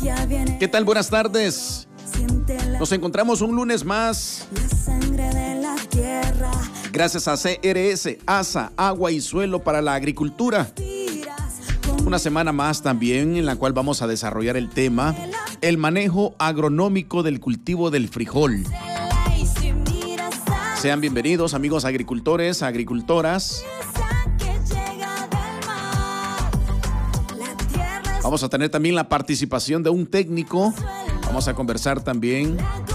¿Qué tal? Buenas tardes. Nos encontramos un lunes más. Gracias a CRS, ASA, Agua y Suelo para la Agricultura. Una semana más también en la cual vamos a desarrollar el tema, el manejo agronómico del cultivo del frijol. Sean bienvenidos, amigos agricultores, agricultoras. Vamos a tener también la participación de un técnico. Vamos a conversar también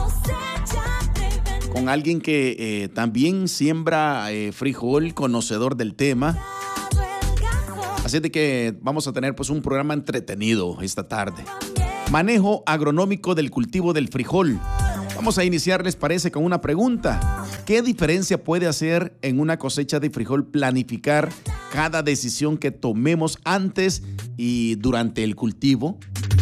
con alguien que también siembra frijol, conocedor del tema. Así de que vamos a tener pues un programa entretenido esta tarde. Manejo agronómico del cultivo del frijol. Vamos a iniciar, ¿les parece?, con una pregunta. ¿Qué diferencia puede hacer en una cosecha de frijol planificar cada decisión que tomemos antes y durante el cultivo?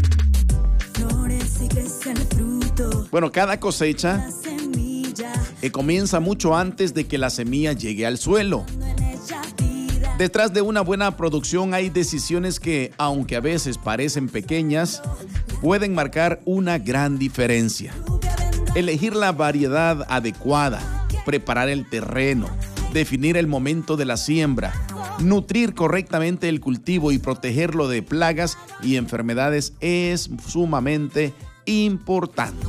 Bueno, cada cosecha comienza mucho antes de que la semilla llegue al suelo. Detrás de una buena producción hay decisiones que, aunque a veces parecen pequeñas, pueden marcar una gran diferencia. Elegir la variedad adecuada, preparar el terreno, definir el momento de la siembra, nutrir correctamente el cultivo y protegerlo de plagas y enfermedades es sumamente importante.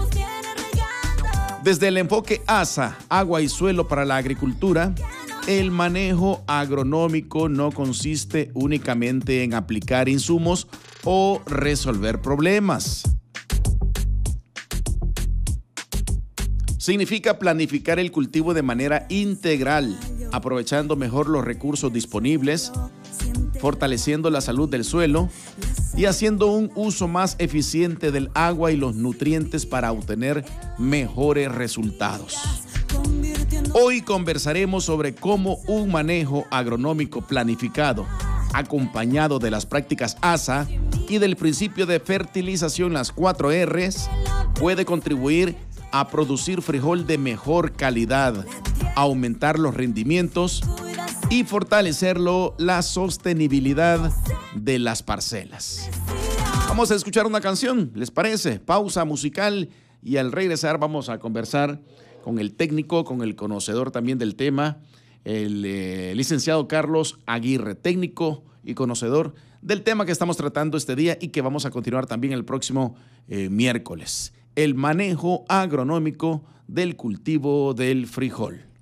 Desde el enfoque ASA, Agua y Suelo para la Agricultura, el manejo agronómico no consiste únicamente en aplicar insumos o resolver problemas. Significa planificar el cultivo de manera integral, aprovechando mejor los recursos disponibles, fortaleciendo la salud del suelo y haciendo un uso más eficiente del agua y los nutrientes para obtener mejores resultados. Hoy conversaremos sobre cómo un manejo agronómico planificado, acompañado de las prácticas ASA y del principio de fertilización, las 4 Rs, puede contribuir a producir frijol de mejor calidad, aumentar los rendimientos y fortalecerlo la sostenibilidad de las parcelas. Vamos a escuchar una canción, ¿les parece? Pausa musical y al regresar vamos a conversar con el técnico, con el conocedor también del tema, el licenciado Carlos Aguirre, técnico y conocedor del tema que estamos tratando este día y que vamos a continuar también el próximo miércoles. El manejo agronómico del cultivo del frijol.